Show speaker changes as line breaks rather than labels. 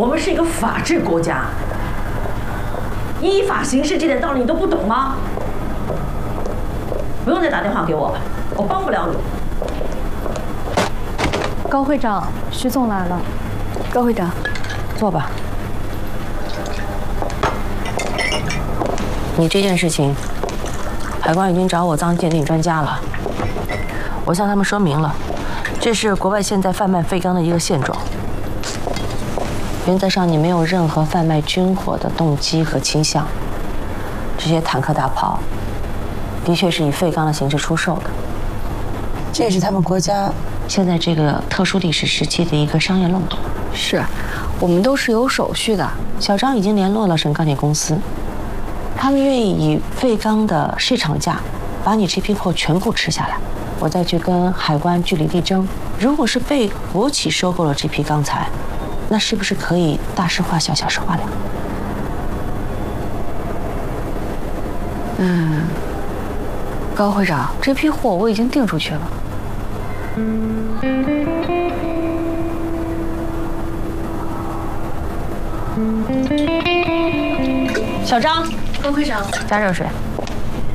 我们是一个法治国家，依法行事这点道理你都不懂吗？不用再打电话给我了，我帮不了你。
高会长，徐总来了。
高会长，
坐吧。你这件事情，海关已经找我当鉴定专家了。我向他们说明了，这是国外现在贩卖废钢的一个现状。原则上，你没有任何贩卖军火的动机和倾向。这些坦克大炮，的确是以废钢的形式出售的。
这也是他们国家
现在这个特殊历史时期的一个商业漏洞。
是，我们都是有手续的。
小张已经联络了省钢铁公司，他们愿意以废钢的市场价把你这批货全部吃下来。我再去跟海关据理力争，如果是被国企收购了这批钢材，那是不是可以大事化小，小事化了？
高会长，这批货我已经订出去了。
小张，
高会长，
加热水。